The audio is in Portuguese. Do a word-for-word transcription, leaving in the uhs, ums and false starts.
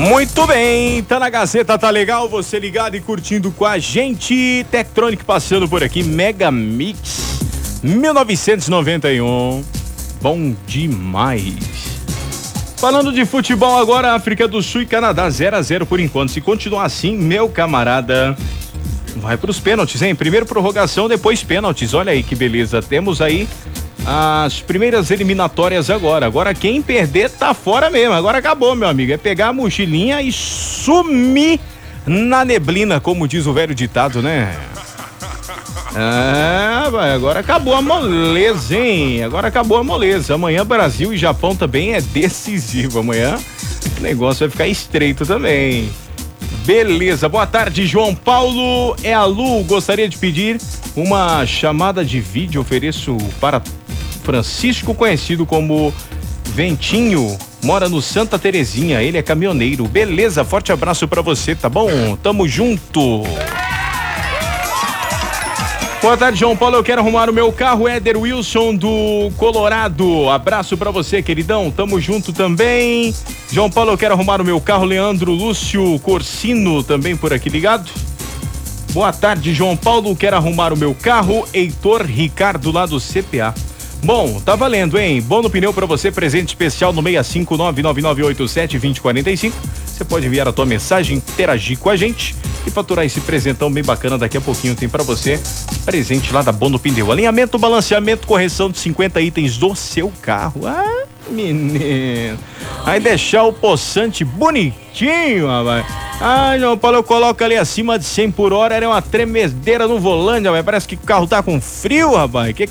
Muito bem, tá na Gazeta, tá legal, você ligado e curtindo com a gente. Tektronik passando por aqui, Mega Mix mil novecentos e noventa e um, bom demais. Falando de futebol agora, África do Sul e Canadá zero a zero por enquanto. Se continuar assim, meu camarada, vai pros pênaltis, hein? Primeiro prorrogação, depois pênaltis, olha aí que beleza. Temos aí as primeiras eliminatórias agora. Agora quem perder tá fora mesmo. Agora acabou, meu amigo. É pegar a mochilinha e sumir na neblina, como diz o velho ditado, né? Ah, vai, agora acabou a moleza, hein? Agora acabou a moleza. Amanhã Brasil e Japão também é decisivo. Amanhã o negócio vai ficar estreito também. Beleza, boa tarde, João Paulo. É a Lu, gostaria de pedir uma chamada de vídeo. Ofereço para Francisco, conhecido como Ventinho, mora no Santa Terezinha, ele é caminhoneiro. Beleza, forte abraço pra você, tá bom? Tamo junto. Boa tarde, João Paulo, eu quero arrumar o meu carro, Éder Wilson do Colorado. Abraço pra você, queridão, tamo junto também. João Paulo, eu quero arrumar o meu carro, Leandro Lúcio Corsino, também por aqui ligado. Boa tarde, João Paulo, quero arrumar o meu carro, Heitor Ricardo lá do C P A. Bom, tá valendo, hein? Bom no pneu pra você, presente especial no seis cinco nove nove nove oito sete dois zero quatro cinco. Você pode enviar a tua mensagem, interagir com a gente e faturar esse presentão bem bacana. Daqui a pouquinho tem pra você presente lá da Bono Pneu. Alinhamento, balanceamento, correção de cinquenta itens do seu carro. Ah, menino. Aí deixar o poçante bonitinho, rapaz. Ai, João Paulo, eu coloco ali acima de cem por hora, era uma tremedeira no volante, rapaz. Parece que o carro tá com frio, rapaz. Que